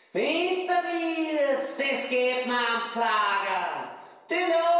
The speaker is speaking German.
Finster wird's, das geht man am Tage. Die